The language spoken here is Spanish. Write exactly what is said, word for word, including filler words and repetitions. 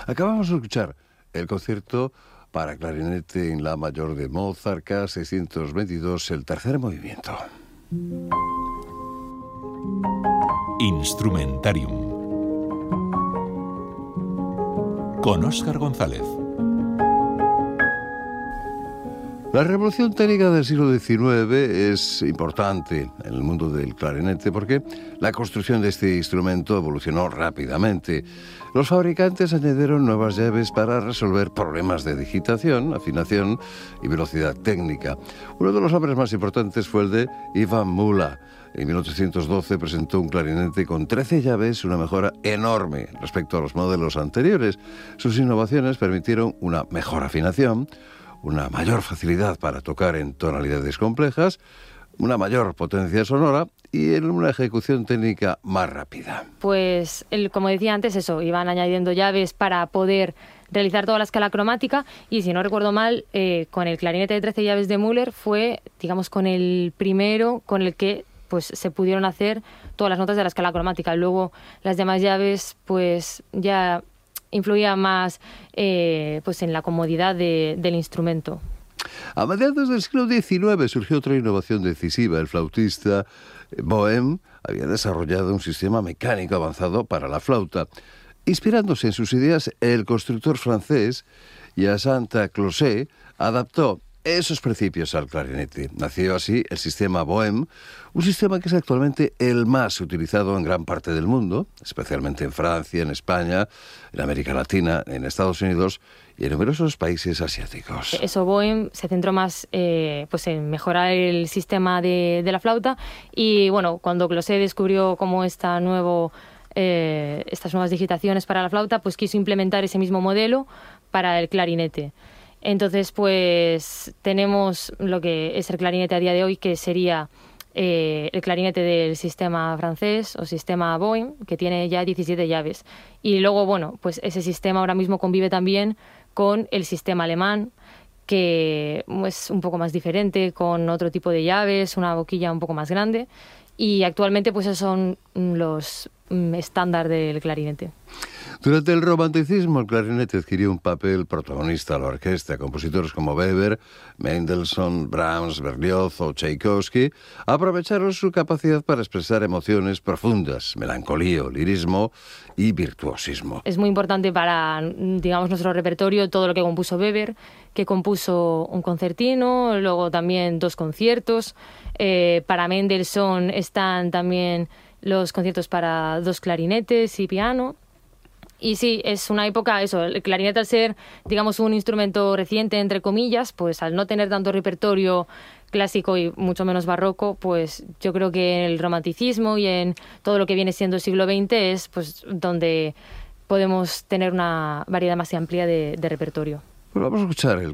Acabamos de escuchar el concierto para clarinete en la mayor de Mozart, K seiscientos veintidós, el tercer movimiento. Instrumentarium con Óscar González. La revolución técnica del siglo diecinueve es importante en el mundo del clarinete porque la construcción de este instrumento evolucionó rápidamente. Los fabricantes añadieron nuevas llaves para resolver problemas de digitación, afinación y velocidad técnica. Uno de los nombres más importantes fue el de Ivan Mula. En mil ochocientos doce presentó un clarinete con trece llaves, una mejora enorme respecto a los modelos anteriores. Sus innovaciones permitieron una mejor afinación, una mayor facilidad para tocar en tonalidades complejas, una mayor potencia sonora y en una ejecución técnica más rápida. Pues, el, como decía antes, eso, iban añadiendo llaves para poder realizar toda la escala cromática y, si no recuerdo mal, eh, con el clarinete de trece llaves de Müller fue, digamos, con el primero con el que pues se pudieron hacer todas las notas de la escala cromática. Luego las demás llaves pues ya influía más eh, pues en la comodidad de, del instrumento. A mediados del siglo diecinueve surgió otra innovación decisiva. El flautista Boehm había desarrollado un sistema mecánico avanzado para la flauta. Inspirándose en sus ideas, el constructor francés Hyacinthe Closet adaptó esos principios al clarinete. Nació así el sistema Boehm, un sistema que es actualmente el más utilizado en gran parte del mundo, especialmente en Francia, en España, en América Latina, en Estados Unidos y en numerosos países asiáticos. Eso, Boehm se centró más eh, pues en mejorar el sistema de, de la flauta y, bueno, cuando Closet descubrió cómo esta nuevo, eh, estas nuevas digitaciones para la flauta, pues quiso implementar ese mismo modelo para el clarinete. Entonces, pues tenemos lo que es el clarinete a día de hoy, que sería eh, el clarinete del sistema francés o sistema Boehm, que tiene ya diecisiete llaves. Y luego, bueno, pues ese sistema ahora mismo convive también con el sistema alemán, que es un poco más diferente, con otro tipo de llaves, una boquilla un poco más grande. Y actualmente, pues esos son los estándar del clarinete. Durante el romanticismo, el clarinete adquirió un papel protagonista a la orquesta. Compositores como Weber, Mendelssohn, Brahms, Berlioz o Tchaikovsky aprovecharon su capacidad para expresar emociones profundas, melancolía, lirismo y virtuosismo. Es muy importante para, digamos, nuestro repertorio todo lo que compuso Weber, que compuso un concertino, luego también dos conciertos. Eh, para Mendelssohn están también los conciertos para dos clarinetes y piano. Y sí, es una época, eso, el clarinete al ser, digamos, un instrumento reciente, entre comillas, pues al no tener tanto repertorio clásico y mucho menos barroco, pues yo creo que en el romanticismo y en todo lo que viene siendo el siglo veinte es pues donde podemos tener una variedad más amplia de, de repertorio. Pues vamos a escuchar el